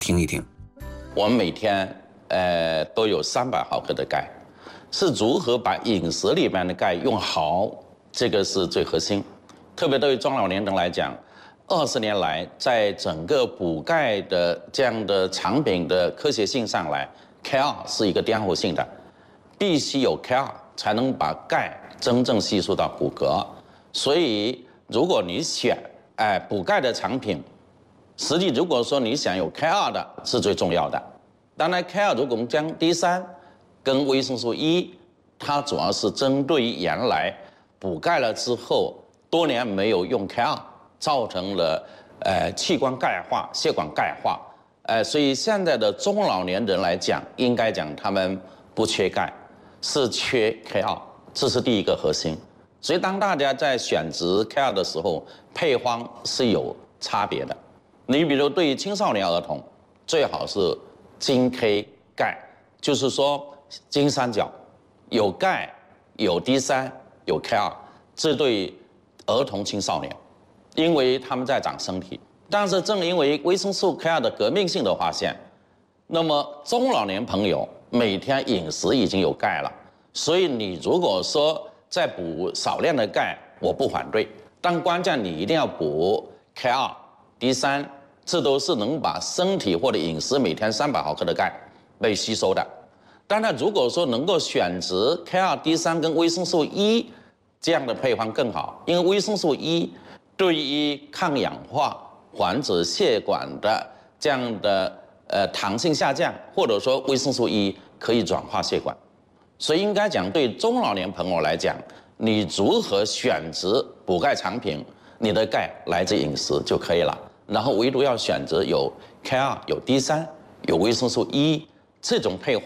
听一听。 我们每天都有300毫克的钙，是如何把饮食里面的钙用好，这个是最核心。特别对于中老年人来讲，20年来在整个补钙的这样的产品的科学性上来 ，K2 是一个颠覆性的，必须有 K2才能把钙真正吸收到骨骼。所以如果你选补钙的产品，实际如果说你想有 K2的是最重要的。当然 K2如果我们将 D3跟维生素 E， 它主要是针对于原来补钙了之后多年没有用 K2， 造成了器官钙化、血管钙化，所以现在的中老年人来讲，应该讲他们不缺钙，是缺 K2， 这是第一个核心。所以当大家在选择 K2的时候，配方是有差别的。你比如对于青少年儿童，最好是金 K 钙，就是说金三角有钙、有 D3、有 K2， 这对儿童青少年，因为他们在长身体。但是正因为维生素 K2的革命性的发现，那么中老年朋友每天饮食已经有钙了，所以你如果说再补少量的钙，我不反对，但关键你一定要补 K2、D3， 这都是能把身体或者饮食每天300毫克的钙被吸收的。当然，如果说能够选择 K2、D3跟维生素 E 这样的配方更好，因为维生素 E 对于抗氧化、防止血管的这样的弹性下降，或者说维生素 E 可以转化血管。所以应该讲，对中老年朋友来讲，你如何选择补钙产品，你的钙来自饮食就可以了。然后唯独要选择有 K2、有 D3、有维生素 E 这种配方。